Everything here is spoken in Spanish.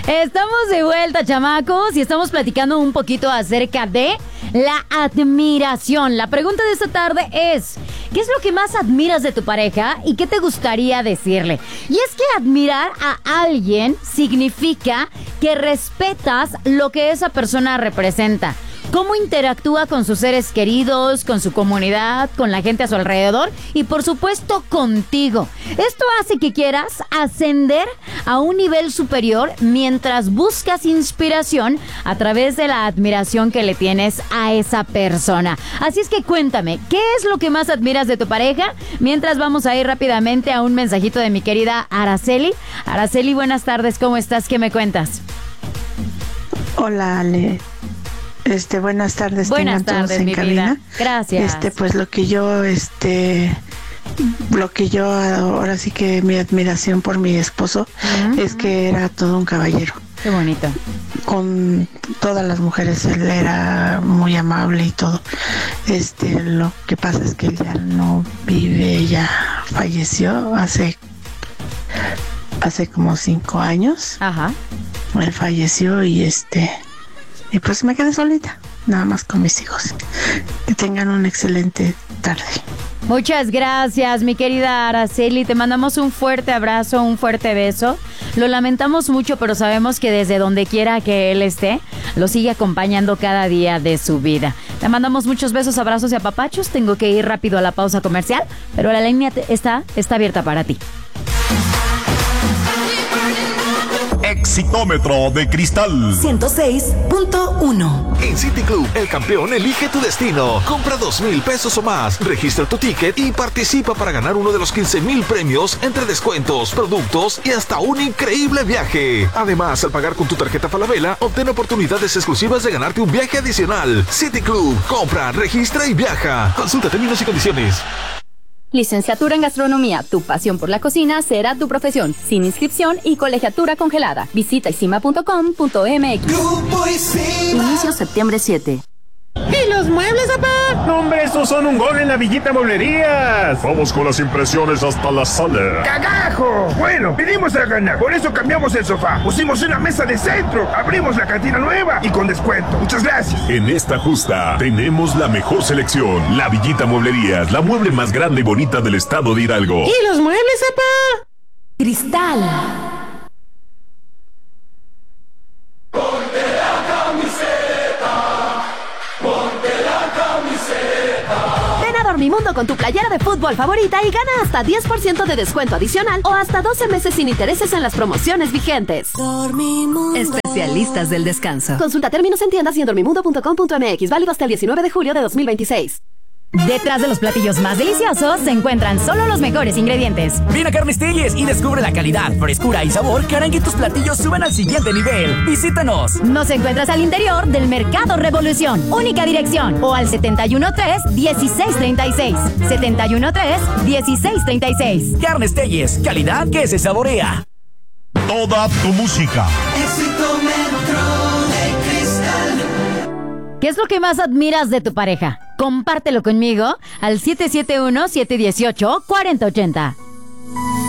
Estamos de vuelta, chamacos, y estamos platicando un poquito acerca de la admiración. La pregunta de esta tarde es: ¿qué es lo que más admiras de tu pareja y qué te gustaría decirle? Y es que admirar a alguien significa que respetas lo que esa persona representa. Cómo interactúa con sus seres queridos, con su comunidad, con la gente a su alrededor y por supuesto contigo. Esto hace que quieras ascender a un nivel superior mientras buscas inspiración a través de la admiración que le tienes a esa persona. Así es que cuéntame, ¿qué es lo que más admiras de tu pareja? Mientras vamos a ir rápidamente a un mensajito de mi querida Araceli. Araceli, buenas tardes, ¿cómo estás? ¿Qué me cuentas? Hola, Ale. Buenas tardes. Buenas tardes, en mi cabina. vida. Gracias. Pues lo que yo ahora sí que mi admiración por mi esposo es que era todo un caballero. Qué bonito. Con todas las mujeres él era muy amable y todo. Lo que pasa es que él ya no vive, ya falleció hace como 5 años. Ajá. Él falleció y pues me quedé solita, nada más con mis hijos. Que tengan una excelente tarde. Muchas gracias, mi querida Araceli. Te mandamos un fuerte abrazo, un fuerte beso. Lo lamentamos mucho, pero sabemos que desde donde quiera que él esté, lo sigue acompañando cada día de su vida. Te mandamos muchos besos, abrazos y apapachos. Tengo que ir rápido a la pausa comercial, pero la línea está abierta para ti. Exitómetro de Cristal 106.1. En City Club, el campeón elige tu destino. Compra 2,000 pesos o más, registra tu ticket y participa para ganar uno de los 15,000 premios entre descuentos, productos y hasta un increíble viaje. Además, al pagar con tu tarjeta Falabella, obtén oportunidades exclusivas de ganarte un viaje adicional. City Club, compra, registra y viaja. Consulta términos y condiciones. Licenciatura en Gastronomía, tu pasión por la cocina será tu profesión, sin inscripción y colegiatura congelada. Visita isima.com.mx. Grupo Isima. Inicio septiembre 7. ¿Y los muebles, papá? No, hombre, estos son un gol en la Villita Mueblerías. Vamos con las impresiones hasta la sala. ¡Cagajo! Bueno, vinimos a ganar, por eso cambiamos el sofá. Pusimos una mesa de centro, abrimos la cantina nueva y con descuento. Muchas gracias. En esta justa tenemos la mejor selección. La Villita Mueblerías, la mueble más grande y bonita del estado de Hidalgo. ¿Y los muebles, papá? Cristal. Dormimundo con tu playera de fútbol favorita y gana hasta 10% de descuento adicional o hasta 12 meses sin intereses en las promociones vigentes. Dormimundo. Especialistas del descanso. Consulta términos en tiendas y en dormimundo.com.mx. Válido hasta el 19 de julio de 2026. Detrás de los platillos más deliciosos se encuentran solo los mejores ingredientes. Ven a Carnes Telles y descubre la calidad, frescura y sabor que harán que tus platillos suban al siguiente nivel. Visítanos. Nos encuentras al interior del Mercado Revolución. Única dirección. O al 713-1636. 713-1636. Carnes Telles, calidad que se saborea. Toda tu música. Exitómetro de Cristal. ¿Qué es lo que más admiras de tu pareja? Compártelo conmigo al 771-718-4080.